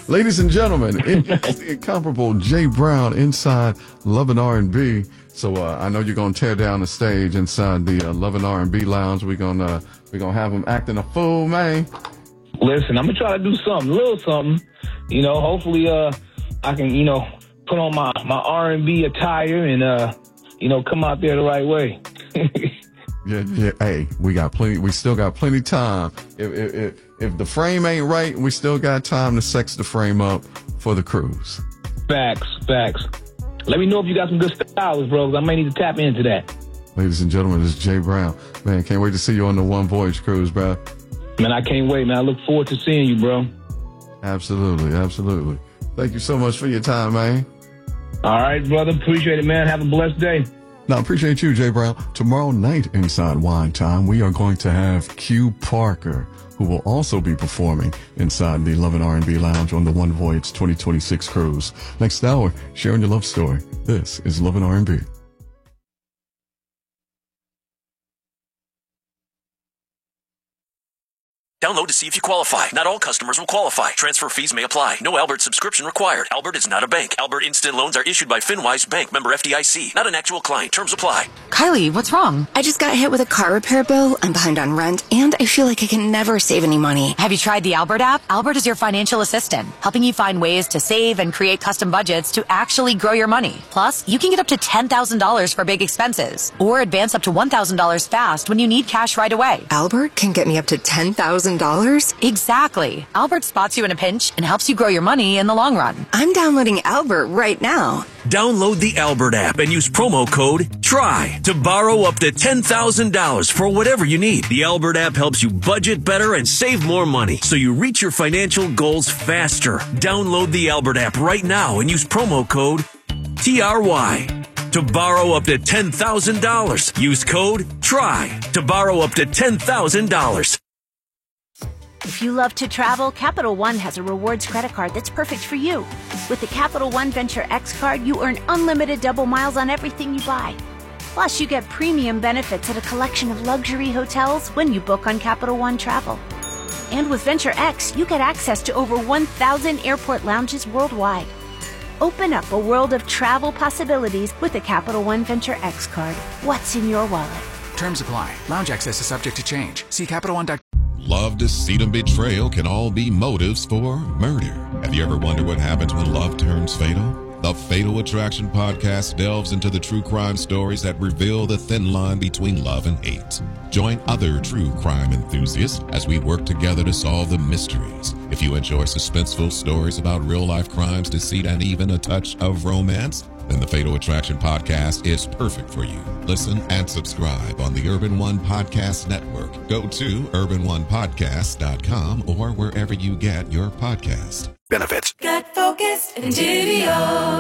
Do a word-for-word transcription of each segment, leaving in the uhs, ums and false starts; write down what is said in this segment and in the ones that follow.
Ladies and gentlemen, it's the incomparable Jay Brown inside Love and R and B. So uh, I know you're gonna tear down the stage inside the uh, Love and R and B lounge. We're gonna uh, we're gonna have him acting a fool, man. Listen, I'm gonna try to do something, a little something. You know, hopefully, uh, I can, you know, put on my my R and B attire and uh, you know, come out there the right way. Yeah, yeah. Hey, we got plenty. We still got plenty time. If, if if if the frame ain't right, we still got time to sex the frame up for the cruise. Facts, facts. Let me know if you got some good stylists, bro, 'cause I may need to tap into that. Ladies and gentlemen, this is Jay Brown. Man, can't wait to see you on the One Voyage cruise, bro. Man, I can't wait, man. I look forward to seeing you, bro. Absolutely, absolutely. Thank you so much for your time, man. All right, brother. Appreciate it, man. Have a blessed day. Now, appreciate you, Jay Brown. Tomorrow night inside Wine Time, we are going to have Q Parker, who will also be performing inside the Love and R and B Lounge on the One Voyage twenty twenty-six cruise. Next hour, sharing your love story. This is Love and R and B. Download to see if you qualify. Not all customers will qualify. Transfer fees may apply. No Albert subscription required. Albert is not a bank. Albert Instant Loans are issued by FinWise Bank, member F D I C. Not an actual client. Terms apply. Kylie, what's wrong? I just got hit with a car repair bill. I'm behind on rent, and I feel like I can never save any money. Have you tried the Albert app? Albert is your financial assistant, helping you find ways to save and create custom budgets to actually grow your money. Plus, you can get up to ten thousand dollars for big expenses, or advance up to one thousand dollars fast when you need cash right away. Albert can get me up to ten thousand dollars? Exactly. Albert spots you in a pinch and helps you grow your money in the long run. I'm downloading Albert right now. Download the Albert app and use promo code TRY to borrow up to ten thousand dollars for whatever you need. The Albert app helps you budget better and save more money so you reach your financial goals faster. Download the Albert app right now and use promo code T R Y to borrow up to ten thousand dollars. Use code TRY to borrow up to ten thousand dollars. If you love to travel, Capital One has a rewards credit card that's perfect for you. With the Capital One Venture X card, you earn unlimited double miles on everything you buy. Plus, you get premium benefits at a collection of luxury hotels when you book on Capital One Travel. And with Venture X, you get access to over one thousand airport lounges worldwide. Open up a world of travel possibilities with the Capital One Venture X card. What's in your wallet? Terms apply. Lounge access is subject to change. See Capital One dot com. Love, deceit, and betrayal can all be motives for murder. Have you ever wondered what happens when love turns fatal? The Fatal Attraction podcast delves into the true crime stories that reveal the thin line between love and hate. Join other true crime enthusiasts as we work together to solve the mysteries. If you enjoy suspenseful stories about real-life crimes, deceit, and even a touch of romance, then the Fatal Attraction podcast is perfect for you. Listen and subscribe on the Urban One Podcast Network. Go to urban one podcast dot com or wherever you get your podcast. Benefits. Gut Focus Entivio.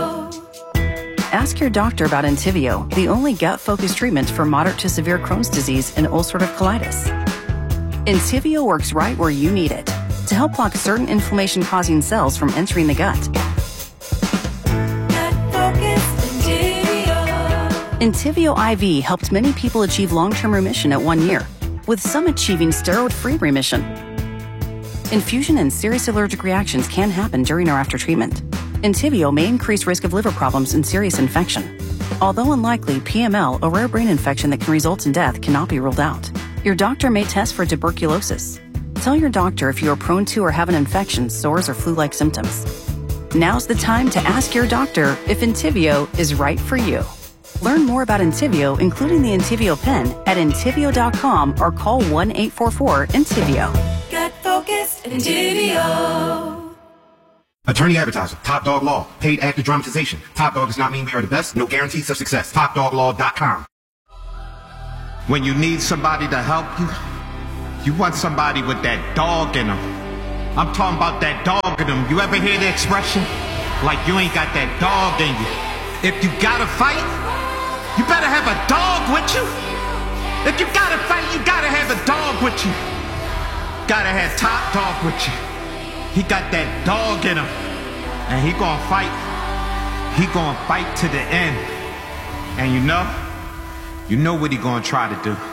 Ask your doctor about Entivio, the only gut-focused treatment for moderate to severe Crohn's disease and ulcerative colitis. Entivio works right where you need it to help block certain inflammation-causing cells from entering the gut. Entivio I V helped many people achieve long-term remission at one year, with some achieving steroid-free remission. Infusion and serious allergic reactions can happen during or after treatment. Entivio may increase risk of liver problems and serious infection. Although unlikely, P M L, a rare brain infection that can result in death, cannot be ruled out. Your doctor may test for tuberculosis. Tell your doctor if you are prone to or have an infection, sores, or flu-like symptoms. Now's the time to ask your doctor if Entivio is right for you. Learn more about Entivio, including the Entivio pen, at entivio dot com or call one eight four four Entivio. Gut Focus Entivio. Attorney advertiser, Top Dog Law, paid actor dramatization. Top Dog does not mean we are the best, no guarantees of success. top dog law dot com. When you need somebody to help you, you want somebody with that dog in them. I'm talking about that dog in them. You ever hear the expression? Like you ain't got that dog in you. If you gotta fight, you better have a dog with you. If you gotta fight, you gotta have a dog with you. Gotta have Top Dog with you. He got that dog in him. And he gonna fight. He gonna fight to the end. And you know, you know what he gonna try to do.